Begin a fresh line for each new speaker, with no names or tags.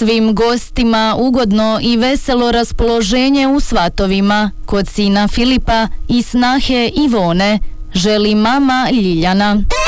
Svim gostima ugodno i veselo raspoloženje u Svatovima kod sina Filipa i snahe Ivone želi mama Ljiljana.